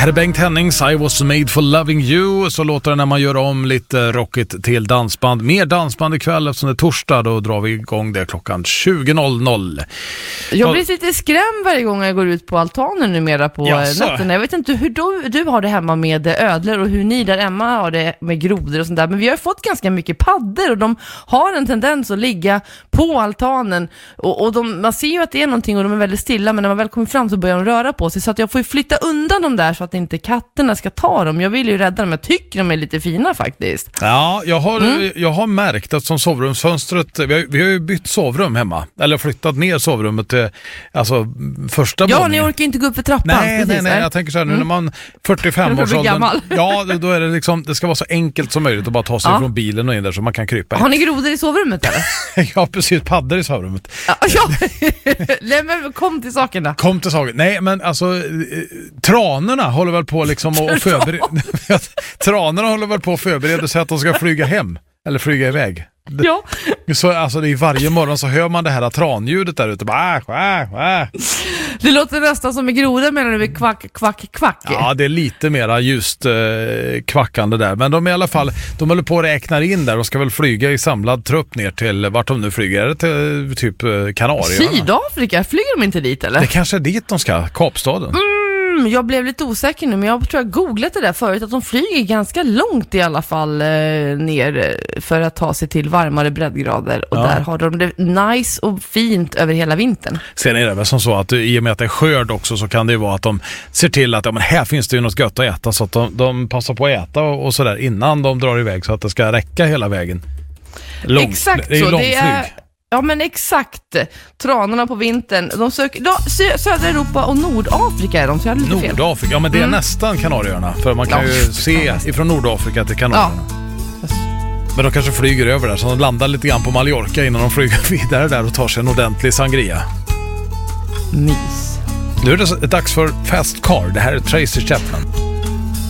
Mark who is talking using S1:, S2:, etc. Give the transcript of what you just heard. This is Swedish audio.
S1: här är Bengt Hennings, I was made for loving you. Så låter det när man gör om lite rockigt till dansband. Mer dansband ikväll eftersom det är torsdag. Då drar vi igång det klockan 20.00.
S2: Jag blir lite skrämd varje gång jag går ut på altanen numera på natten. Jag vet inte hur du har det hemma med ödlor och hur ni där Emma har det med grodor och sånt där. Men vi har fått ganska mycket paddor och de har en tendens att ligga på altanen. Och man ser ju att det är någonting och de är väldigt stilla, men när man väl kommer fram så börjar de röra på sig. Så att jag får ju flytta undan dem där så att inte katterna ska ta dem. Jag vill ju rädda dem, jag tycker de är lite fina faktiskt.
S1: Ja, jag har märkt att som sovrumsfönstret, vi har ju bytt sovrum hemma. Eller flyttat ner sovrummet till första våningen.
S2: Ja, ni orkar inte gå upp för trappan.
S1: Nej, jag tänker så här, nu när man 45 års åldern. Ja, då är det liksom, det ska vara så enkelt som möjligt att bara ta sig från bilen och in där så man kan krypa.
S2: Har ni grodor i sovrummet eller?
S1: Ja, precis, paddor i sovrummet.
S2: Ja. Nej, men kom till saken då.
S1: Kom till saken. Nej, men alltså tranorna håller väl på liksom att förbereda. Tranorna håller väl på att förbereda sig att de ska flyga hem eller flyga iväg.
S2: Ja.
S1: Så alltså det är varje morgon så hör man det här tranljudet där ute.
S2: Det låter nästan som en groda menar du med kvack, kvack, kvack.
S1: Ja, det är lite mera just kvackande där. Men de i alla fall, de håller på att räkna in där och ska väl flyga i samlad trupp ner till vart de nu flyger. Är det till typ Kanarieöarna?
S2: Sydafrika, flyger de inte dit eller?
S1: Det kanske är dit de ska, Kapstaden.
S2: Jag blev lite osäker nu, men jag tror jag googlat det där förut att de flyger ganska långt i alla fall ner för att ta sig till varmare breddgrader och där har de det nice och fint över hela vintern. Sen
S1: är det väl som så att i och med att det är skörd också så kan det ju vara att de ser till att men här finns det ju något gött att äta så att de passar på att äta och sådär innan de drar iväg så att det ska räcka hela vägen.
S2: Exakt
S1: det är
S2: så,
S1: långflyg.
S2: Ja men exakt, tranorna på vintern. De söker södra Europa och Nordafrika är de, så jag hade lite fel.
S1: Nordafrika, ja men det är nästan Kanarieöarna. För man kan ju se ifrån Nordafrika till Kanarieöarna. Ja. Men de kanske flyger över där så de landar lite grann på Mallorca innan de flyger vidare där och tar sig en ordentlig sangria.
S2: Mys.
S1: Nu är det dags för Fast Car, det här är Tracy Chapman.